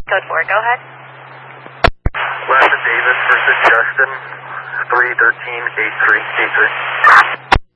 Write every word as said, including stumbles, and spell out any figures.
Code four, go ahead. Lambda Davis versus Justin, three thirteen eight three eight three.